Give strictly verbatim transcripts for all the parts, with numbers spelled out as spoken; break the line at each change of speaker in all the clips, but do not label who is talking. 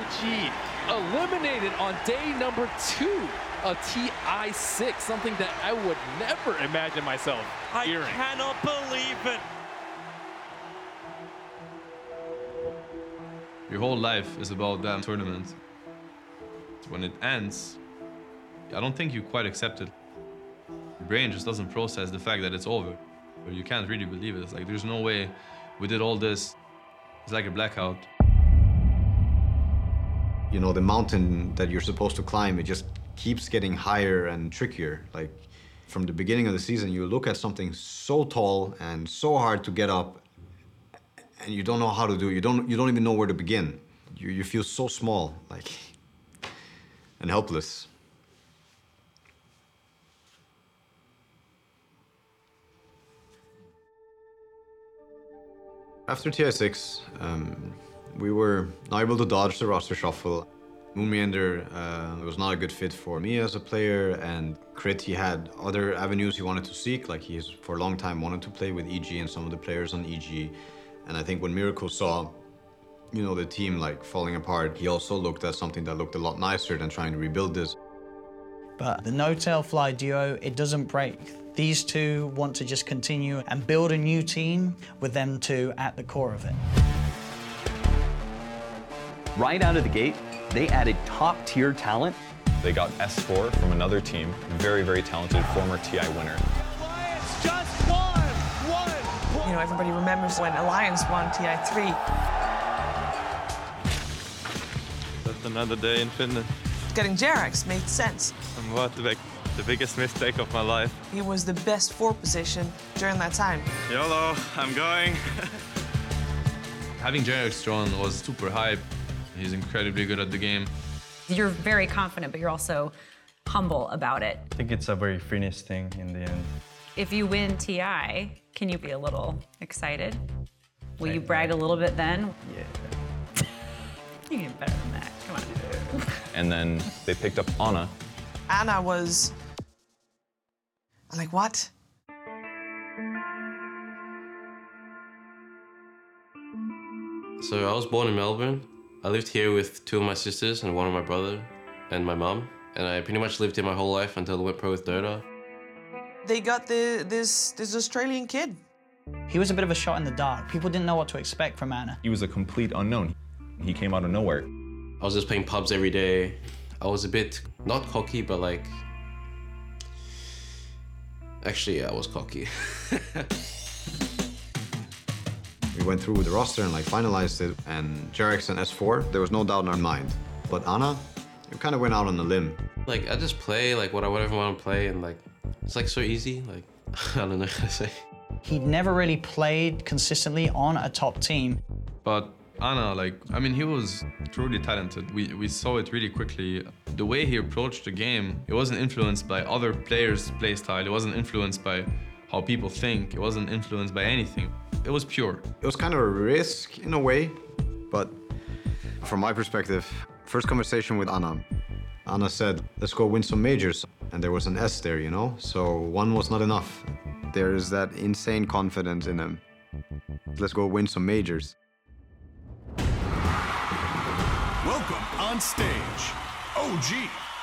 G eliminated on day number two of T I six, something that I would never imagine myself hearing.
I cannot believe it.
Your whole life is about that tournament. When it ends, I don't think you quite accept it. Your brain just doesn't process the fact that it's over. Or you can't really believe it. It's like, there's no way we did all this. It's like a blackout.
You know, the mountain that you're supposed to climb, it just keeps getting higher and trickier. Like, from the beginning of the season, you look at something so tall and so hard to get up, and you don't know how to do it. You don't, you don't even know where to begin. You, you feel so small, like, and helpless. After T I six, um, we were not able to dodge the roster shuffle. Moonmeander uh, was not a good fit for me as a player, and Crit, he had other avenues he wanted to seek, like he's for a long time wanted to play with E G and some of the players on E G. And I think when Miracle saw, you know, the team like falling apart, he also looked at something that looked a lot nicer than trying to rebuild this.
But the No-Tail Fly duo, it doesn't break. These two want to just continue and build a new team with them two at the core of it.
Right out of the gate, they added top-tier talent.
They got S four from another team, very, very talented former T I winner.
Alliance just won! One!
You know, everybody remembers when Alliance won T I three.
That's another day in Finland.
Getting Jerax made sense.
And what the, big, the biggest mistake of my life.
He was the best four position during that time.
YOLO, I'm going.
Having Jerax drawn was super hype. He's incredibly good at the game.
You're very confident, but you're also humble about it.
I think it's a very Finnish thing in the end.
If you win T I, can you be a little excited? Will you brag a little bit then?
Yeah.
You can get better than that, come on.
And then they picked up Ana.
Ana was... I'm like, what?
So I was born in Melbourne. I lived here with two of my sisters and one of my brother and my mum. And I pretty much lived here my whole life until I went pro with Dota.
They got the, this, this Australian kid.
He was a bit of a shot in the dark. People didn't know what to expect from Ana.
He was a complete unknown. He came out of nowhere.
I was just playing pubs every day. I was a bit, not cocky, but like... Actually, yeah, I was cocky.
We went through the roster and like finalized it, and Jerax and S four, there was no doubt in our mind. But Ana, we kind of went out on a limb.
Like, I just play like what I whatever I want to play, and like, it's like so easy. Like, I don't know how to say.
He'd never really played consistently on a top team.
But Ana, like, I mean, he was truly talented. We, we saw it really quickly. The way he approached the game, it wasn't influenced by other players' play style. It wasn't influenced by how people think. It wasn't influenced by anything. It was pure.
It was kind of a risk in a way, but from my perspective, first conversation with Ana, Ana said, let's go win some majors. And there was an S there, you know? So one was not enough. There is that insane confidence in him. Let's go win some majors.
Welcome on stage, O G.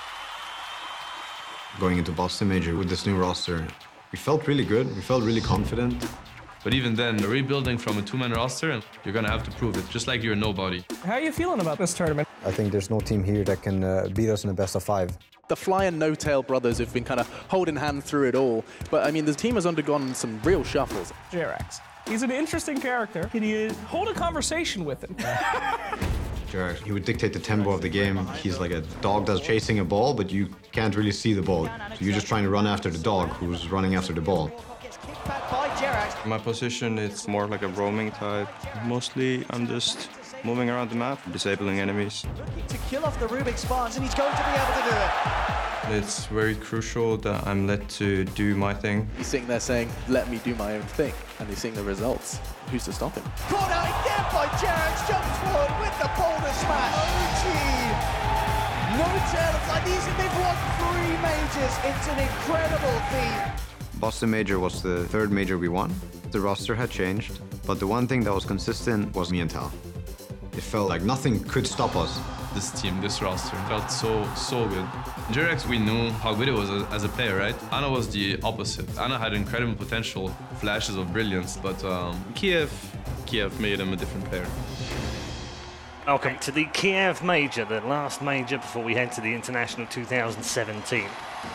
Going into Boston Major with this new roster, we felt really good, we felt really confident.
But even then, rebuilding from a two-man roster, you're gonna have to prove it, just like you're a nobody.
How are you feeling about this tournament?
I think there's no team here that can uh, beat us in a best of five.
The Fly and No-Tail brothers have been kind of holding hand through it all, but I mean, the team has undergone some real shuffles.
Jerax, he's an interesting character. Can you hold a conversation with him?
Jerax, he would dictate the tempo of the game. He's like a dog that's chasing a ball, but you can't really see the ball. So you're just trying to run after the dog who's running after the ball.
My position is more like a roaming type. Mostly, I'm just moving around the map, disabling enemies.
Looking to kill off the Rubik spawns, and he's going to be able to do it.
It's very crucial that I'm let to do my thing.
He's sitting there saying, let me do my own thing, and he's seeing the results. Who's to stop him?
Caught out again by Jerax, jumps forward with the boulder smash. O G! No-Tail Fly, these they've won three majors. It's an incredible feat.
Boston Major was the third major we won. The roster had changed, but the one thing that was consistent was me and Tal. It felt like nothing could stop us.
this team, this roster. It felt so, so good. Jerax, we knew how good he was as a player, right? Anna was the opposite. Anna had incredible potential, flashes of brilliance, but um, Kiev, Kiev made him a different player.
Welcome to the Kiev Major, the last major before we head to the International two thousand seventeen.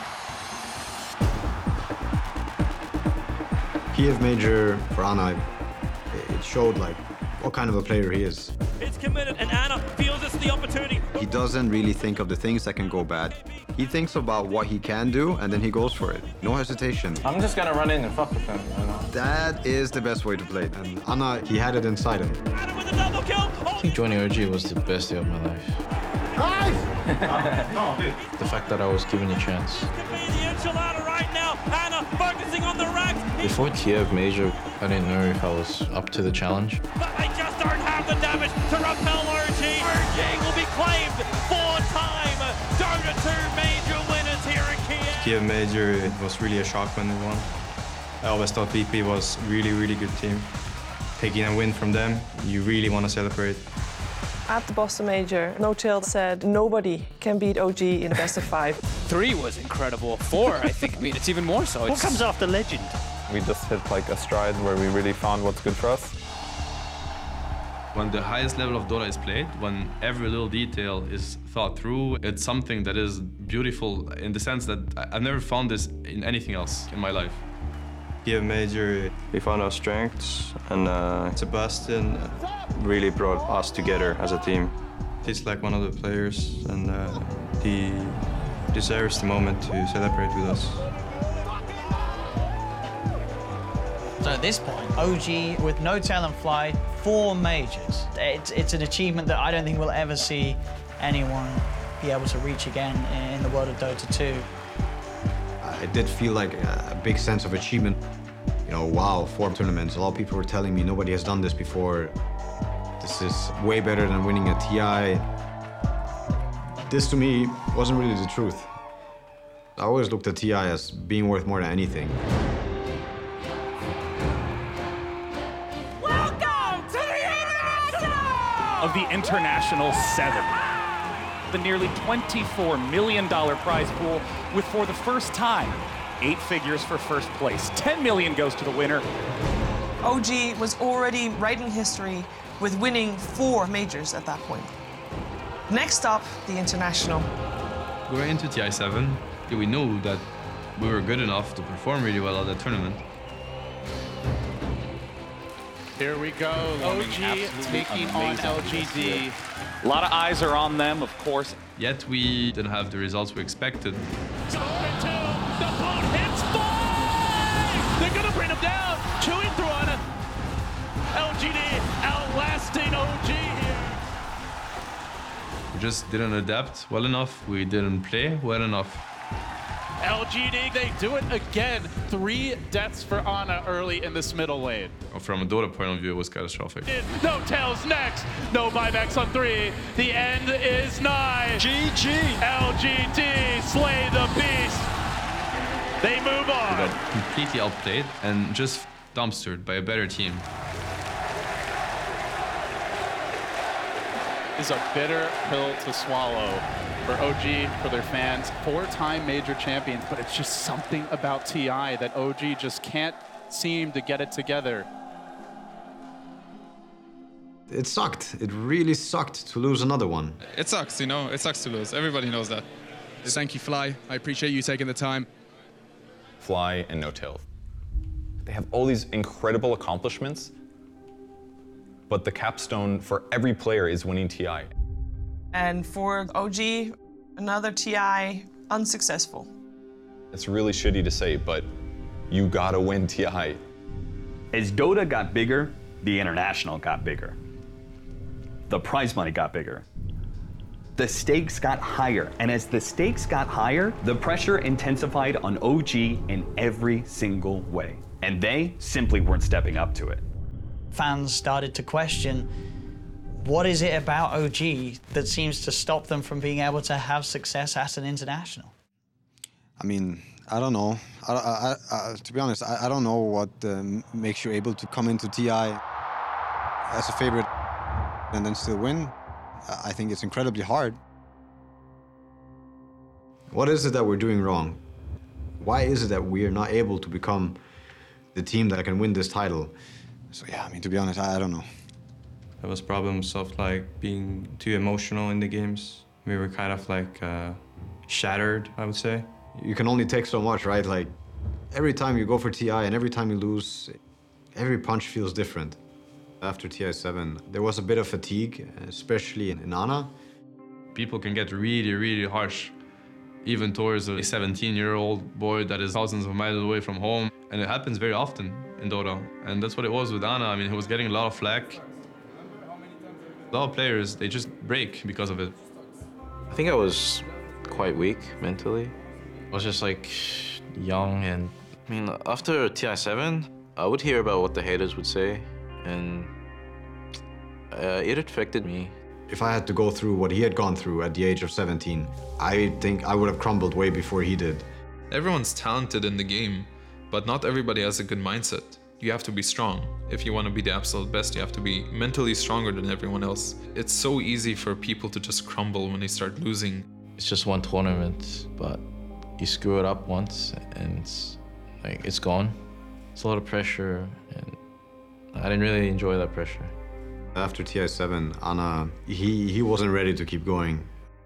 Kiev Major for Anna, it showed like what kind of a player he is.
It's committed, and Anna feels it's the opportunity.
He doesn't really think of the things that can go bad. He thinks about what he can do, and then he goes for it. No hesitation.
I'm just gonna run in and fuck with him, you know?
That is the best way to play. And Anna, he had it inside him.
Anna with a double kill.
I think joining O G was the best day of my life. The fact that I was given a chance.
The enchilada right now. Anna focusing on the racks.
Before Kiev Major, I didn't know if I was up to the challenge.
But they just don't have the damage to repel O G. O G will be claimed four-time Dota two Major winners here in Kiev.
Kiev Major, it was really a shock when they won. I always thought V P was really, really good team. Taking a win from them, you really want to celebrate.
At the Boston Major, No-Tail said nobody can beat O G in best of five.
Three was incredible. Four, I think, I mean, it's even more so.
What
It's...
comes after Legend?
We just hit like a stride where we really found what's good for us.
When the highest level of Dota is played, when every little detail is thought through, it's something that is beautiful in the sense that I've never found this in anything else in my life.
Kiev Major, we found our strengths, and uh, Sebastian really brought us together as a team. He's like one of the players, and uh, he deserves the moment to celebrate with us.
So at this point, O G with No-Tail and Fly, four majors. It's, it's an achievement that I don't think we'll ever see anyone be able to reach again in the world of Dota two.
It did feel like a big sense of achievement. You know, wow, four tournaments. A lot of people were telling me nobody has done this before. This is way better than winning a T I. This to me wasn't really the truth. I always looked at T I as being worth more than anything.
Welcome to the International!
Of the International seven. The nearly twenty-four million dollars prize pool with, for the first time, eight figures for first place. ten million dollars goes to the winner.
O G was already writing history with winning four majors at that point. Next up, the International.
We were into T I seven. We knew that we were good enough to perform really well at that tournament.
Here we go.
O G taking on L G D. A lot of eyes are on them, of course.
Yet we didn't have the results we expected.
The ball hits five! They're gonna bring him down. Chewing through on it. L G D outlasting O G here.
We just didn't adapt well enough. We didn't play well enough.
L G D, they do it again. Three deaths for Anna early in this middle lane.
From a Dota point of view, it was catastrophic.
No-Tail's next. No buybacks on three. The end is nigh. G G. L G D slay the beast. They move on.
We got completely outplayed and just dumpstered by a better team.
Is a bitter pill to swallow for O G, for their fans. Four-time major champions, but it's just something about T I that O G just can't seem to get it together.
It sucked. It really sucked to lose another one.
It sucks, you know, it sucks to lose. Everybody knows that. Thank you, Fly. I appreciate you taking the time.
Fly and No-Tail. They have all these incredible accomplishments, but the capstone for every player is winning T I.
And for O G, another T I unsuccessful.
It's really shitty to say, but you gotta win T I.
As Dota got bigger, the International got bigger. The prize money got bigger. The stakes got higher, and as the stakes got higher, the pressure intensified on O G in every single way. And they simply weren't stepping up to it.
Fans started to question, what is it about O G that seems to stop them from being able to have success at an international?
I mean, I don't know. I, I, I, to be honest, I, I don't know what um, makes you able to come into T I as a favorite and then still win. I think it's incredibly hard. What is it that we're doing wrong? Why is it that we are not able to become the team that can win this title? So yeah, I mean, to be honest, I, I don't know.
There was problems of like being too emotional in the games. We were kind of like uh, shattered, I would say.
You can only take so much, right? Like every time you go for T I and every time you lose, every punch feels different. After T I seven, there was a bit of fatigue, especially in Ana.
People can get really, really harsh, even towards a seventeen-year-old boy that is thousands of miles away from home. And it happens very often in Dota. And that's what it was with Ana. I mean, he was getting a lot of flack. A lot of players, they just break because of it.
I think I was quite weak mentally. I was just like young, and I mean, after T I seven, I would hear about what the haters would say, and uh, it affected me.
If I had to go through what he had gone through at the age of seventeen, I think I would have crumbled way before he did.
Everyone's talented in the game, but not everybody has a good mindset. You have to be strong. If you want to be the absolute best, you have to be mentally stronger than everyone else. It's so easy for people to just crumble when they start losing.
It's just one tournament, but you screw it up once and it's, like, it's gone. It's a lot of pressure, and I didn't really enjoy that pressure.
After T I seven, Ana, he, he wasn't ready to keep going.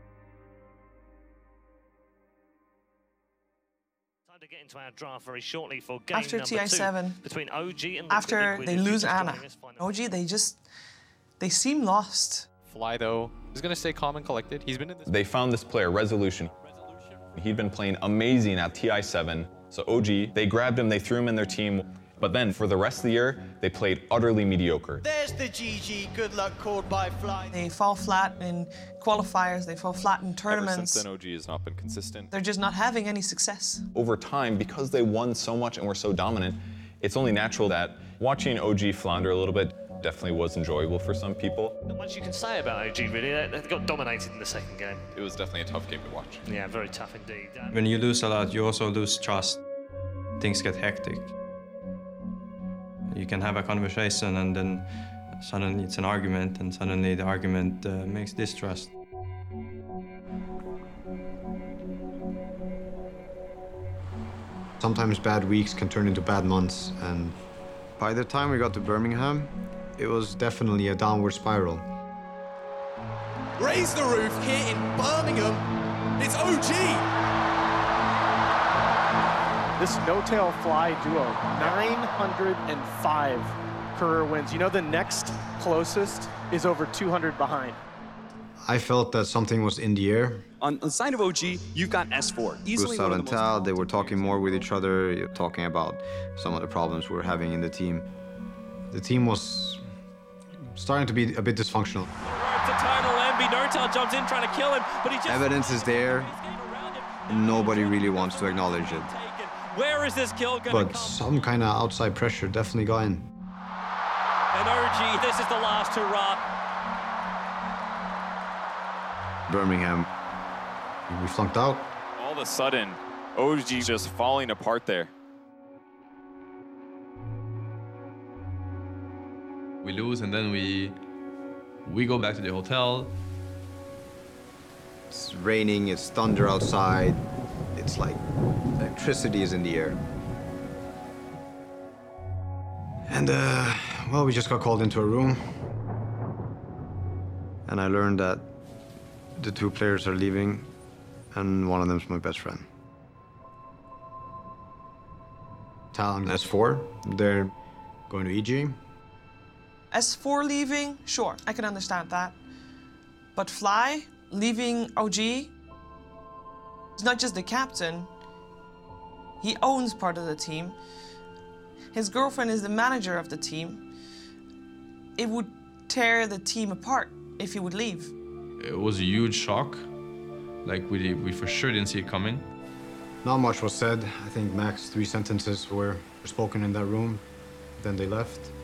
To get into our draft very shortly for game
After
number
T I seven,
two between O G and
after
Liquid.
they lose Ana, O G, they just, they seem lost.
Fly, though, is going to stay calm and collected. He's been in this.
They found this player, Resolution. He'd been playing amazing at T I seven. So O G, they grabbed him, they threw him in their team. But then for the rest of the year, they played utterly mediocre.
There's the G G, good luck called by Fly.
They fall flat in qualifiers, they fall flat in tournaments.
Ever since then, O G has not been consistent.
They're just not having any success.
Over time, because they won so much and were so dominant, it's only natural that watching O G flounder a little bit definitely was enjoyable for some people.
Not much you can say about O G, really. They they got dominated in the second game.
It was definitely a tough game to watch.
Yeah, very tough indeed. Um,
When you lose a lot, you also lose trust. Things get hectic. You can have a conversation and then suddenly it's an argument, and suddenly the argument uh, makes distrust.
Sometimes bad weeks can turn into bad months, and by the time we got to Birmingham, it was definitely a downward spiral.
Raise the roof here in Birmingham. It's O G.
This no-tail Fly duo, nine hundred five career wins. You know the next closest is over two hundred behind.
I felt that something was in the air.
On the side of O G, you've got S four. Easily
Gustav
one of
and
the most
Tal, they were talking more with each other, talking about some of the problems we were having in the team. The team was starting to be a bit dysfunctional.
To tonal Envy, no-tail jumps in trying to kill him, but he just...
Evidence is there, and nobody really wants to acknowledge it.
Where is this kill going to come?
But some kind of outside pressure definitely got in.
And O G, this is the last hurrah.
Birmingham, we flunked out.
All of a sudden, O G just falling apart there.
We lose, and then we we go back to the hotel.
It's raining, it's thunder outside. It's like electricity is in the air. And, uh, well, we just got called into a room. And I learned that the two players are leaving, and one of them's my best friend. Tal and S four, they're going to E G.
S four leaving, sure, I can understand that. But Fly leaving O G, he's not just the captain, he owns part of the team. His girlfriend is the manager of the team. It would tear the team apart if he would leave.
It was a huge shock. Like, we, we for sure didn't see it coming.
Not much was said. I think max three sentences were spoken in that room. Then they left.